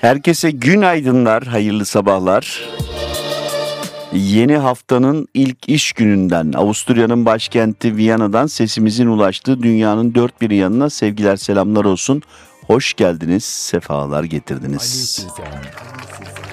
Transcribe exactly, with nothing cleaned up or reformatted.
Herkese günaydınlar, hayırlı sabahlar. Yeni haftanın ilk iş gününden Avusturya'nın başkenti Viyana'dan sesimizin ulaştığı dünyanın dört bir yanına sevgiler selamlar olsun. Hoş geldiniz, sefalar getirdiniz. Aleykümselam.